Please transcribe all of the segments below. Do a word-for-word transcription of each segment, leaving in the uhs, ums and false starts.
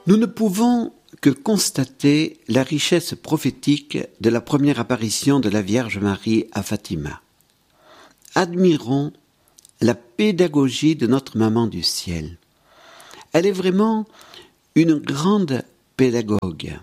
Nous ne pouvons que constater la richesse prophétique de la première apparition de la Vierge Marie à Fatima. Admirons la pédagogie de notre maman du ciel. Elle est vraiment une grande pédagogue.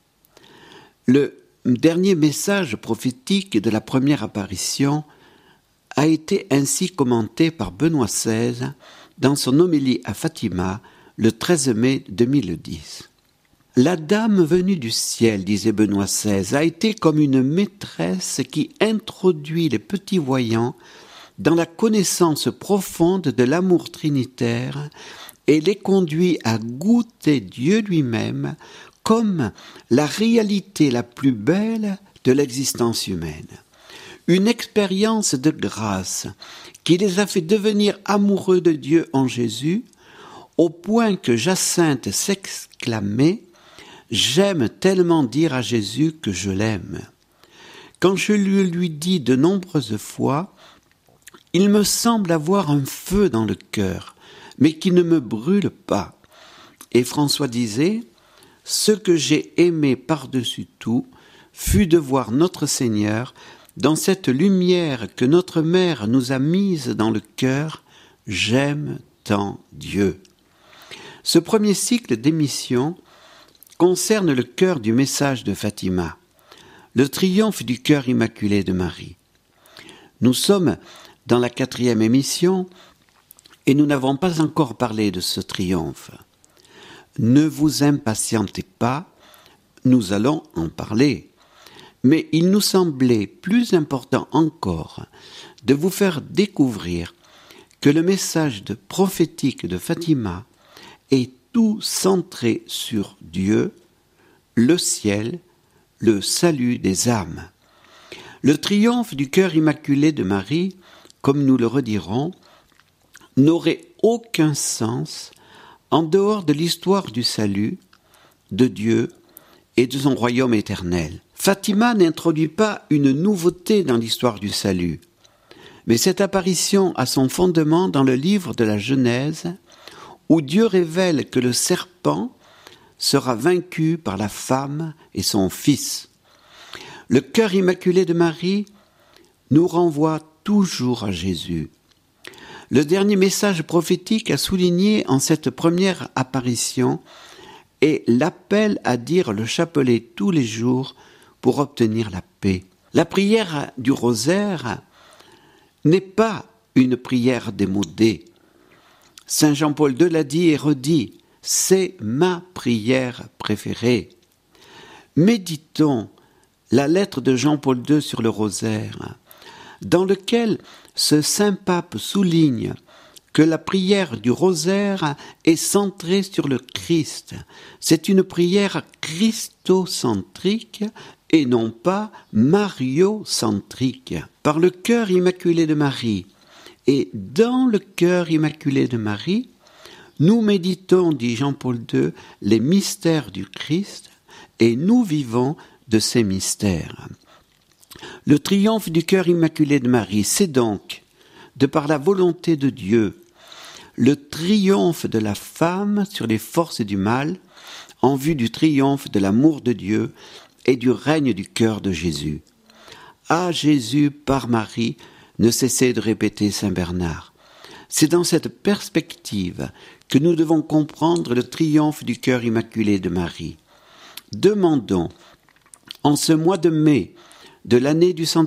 Le dernier message prophétique de la première apparition a été ainsi commenté par Benoît seize dans son homélie à Fatima le treize mai deux mille dix. La dame venue du ciel, disait Benoît seize, a été comme une maîtresse qui introduit les petits voyants dans la connaissance profonde de l'amour trinitaire et les conduit à goûter Dieu lui-même comme la réalité la plus belle de l'existence humaine. Une expérience de grâce qui les a fait devenir amoureux de Dieu en Jésus, au point que Jacinthe s'exclamait « J'aime tellement dire à Jésus que je l'aime ». Quand je lui lui dis de nombreuses fois, il me semble avoir un feu dans le cœur, mais qui ne me brûle pas. Et François disait « Ce que j'ai aimé par-dessus tout fut de voir notre Seigneur dans cette lumière que notre mère nous a mise dans le cœur, j'aime tant Dieu ». Ce premier cycle d'émissions concerne le cœur du message de Fatima, le triomphe du cœur immaculé de Marie. Nous sommes dans la quatrième émission et nous n'avons pas encore parlé de ce triomphe. Ne vous impatientez pas, nous allons en parler. Mais il nous semblait plus important encore de vous faire découvrir que le message de prophétique de Fatima est tout centré sur Dieu, le ciel, le salut des âmes. Le triomphe du cœur immaculé de Marie, comme nous le redirons, n'aurait aucun sens en dehors de l'histoire du salut, de Dieu et de son royaume éternel. Fatima n'introduit pas une nouveauté dans l'histoire du salut, mais cette apparition a son fondement dans le livre de la Genèse, où Dieu révèle que le serpent sera vaincu par la femme et son fils. Le cœur immaculé de Marie nous renvoie toujours à Jésus. Le dernier message prophétique à souligner en cette première apparition est l'appel à dire le chapelet tous les jours pour obtenir la paix. La prière du rosaire n'est pas une prière démodée. Saint Jean-Paul deux l'a dit et redit, c'est ma prière préférée. Méditons la lettre de Jean-Paul deux sur le rosaire, dans lequel ce saint pape souligne que la prière du rosaire est centrée sur le Christ. C'est une prière christocentrique et non pas mariocentrique. Par le cœur immaculé de Marie et dans le cœur immaculé de Marie, nous méditons, dit Jean-Paul deux, les mystères du Christ et nous vivons de ces mystères. Le triomphe du cœur immaculé de Marie, c'est donc, de par la volonté de Dieu, le triomphe de la femme sur les forces du mal en vue du triomphe de l'amour de Dieu et du règne du cœur de Jésus. À Jésus par Marie, ne cessez de répéter saint Bernard. C'est dans cette perspective que nous devons comprendre le triomphe du cœur immaculé de Marie. Demandons, en ce mois de mai de l'année du centenaire,